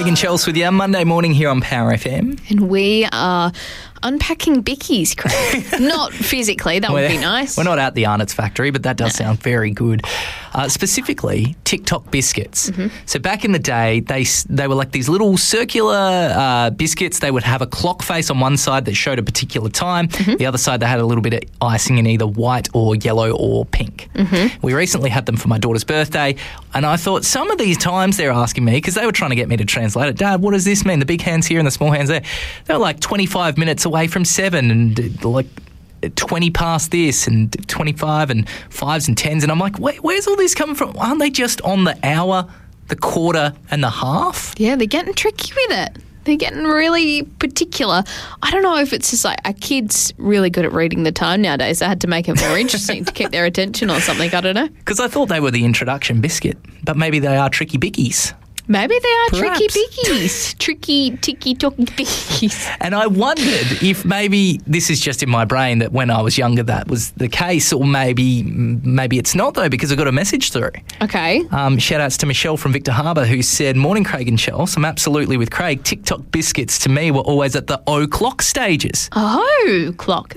Craig and Chelsea with you Monday morning here on Power FM. And we are unpacking bickies, Craig. Not physically, that would be nice. We're not at the Arnott's factory, but that does sound very good. Specifically, TikTok biscuits. Mm-hmm. So back in the day, they were like these little circular biscuits. They would have a clock face on one side that showed a particular time. Mm-hmm. The other side, they had a little bit of icing in either white or yellow or pink. Mm-hmm. We recently had them for my daughter's birthday, and I thought some of these times they're asking me, because they were trying to get me to translate it, Dad, what does this mean? The big hands here and the small hands there. They were like 25 minutes away from 7 and like 20 past this and 25 and 5s and 10s. And I'm like, where's all this coming from? Aren't they just on the hour, the quarter and the half? Yeah, they're getting tricky with it. They're getting really particular. I don't know if it's just like our kids really good at reading the time nowadays. I had to make it more interesting to keep their attention or something. I don't know. Because I thought they were the introduction biscuit, but maybe they are tricky bickies. Maybe they are Perhaps. tricky bickies. Tricky, ticky-tocky bickies. And I wondered if maybe this is just in my brain that when I was younger that was the case, or maybe it's not though, because I got a message through. Okay. Shout outs to Michelle from Victor Harbour, who said, "Morning, Craig and Chels. I'm absolutely with Craig. TikTok biscuits to me were always at the o'clock stages. Oh, clock.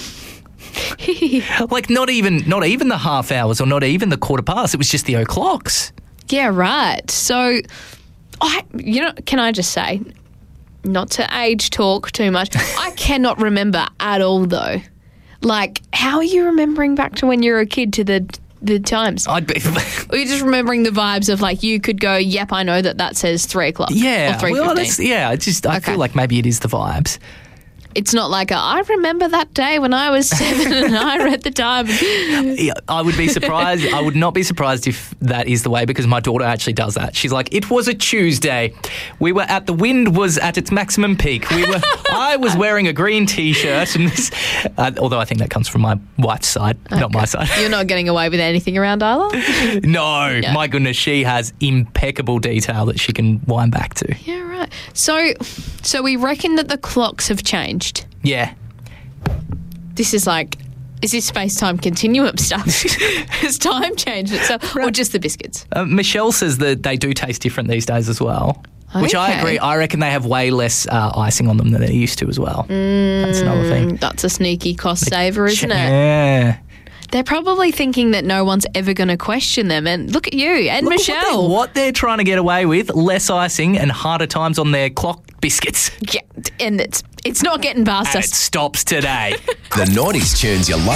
Like not even the half hours or not even the quarter past. It was just the o'clocks." Yeah, right. So, can I just say, not to age talk too much, I cannot remember at all though. Like, how are you remembering back to when you were a kid to the times? I'd be... Or you're just remembering the vibes of like you could go, yep, I know that says 3 o'clock. Yeah. Or 3:15. I feel like maybe it is the vibes. It's not like I remember that day when I was 7 and I read the time. Yeah, I would be surprised. I would not be surprised if that is the way, because my daughter actually does that. She's like, it was a Tuesday. We were the wind was at its maximum peak. I was wearing a green T-shirt, and this, although I think that comes from my wife's side, not my side. You're not getting away with anything around Isla? No, my goodness, she has impeccable detail that she can wind back to. Yeah, right. So we reckon that the clocks have changed. Yeah. This is like, is this space-time continuum stuff? Has time changed itself? Or just the biscuits? Michelle says that they do taste different these days as well, which I Okay. agree. I reckon they have way less icing on them than they used to as well. That's another thing. That's a sneaky cost saver, isn't it? Yeah. They're probably thinking that no one's ever going to question them. And look at you and Look at Michelle. what they're trying to get away with, less icing and harder times on their clock biscuits. Yeah, and it's not getting past And us. it stops today. The 90s tunes you like.